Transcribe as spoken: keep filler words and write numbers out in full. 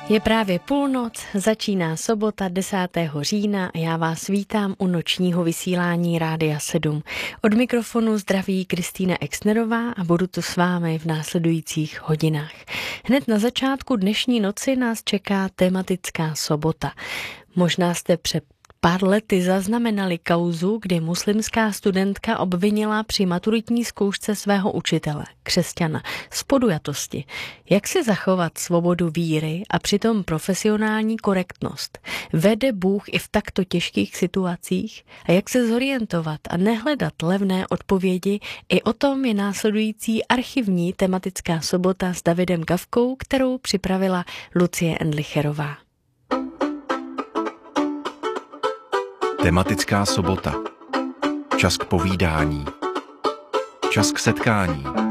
Je právě půlnoc, začíná sobota desátého října a já vás vítám u nočního vysílání Rádia sedm. Od mikrofonu zdraví Kristýna Exnerová a budu tu s vámi v následujících hodinách. Hned na začátku dnešní noci nás čeká tematická sobota. Možná jste před pár lety zaznamenali kauzu, kdy muslimská studentka obvinila při maturitní zkoušce svého učitele, křesťana, z podujatosti. Jak si zachovat svobodu víry a přitom profesionální korektnost? Vede Bůh i v takto těžkých situacích? A jak se zorientovat a nehledat levné odpovědi? I o tom je následující archivní tematická sobota s Davidem Kavkou, kterou připravila Lucie Endlicherová. Tematická sobota. Čas k povídání. Čas k setkání.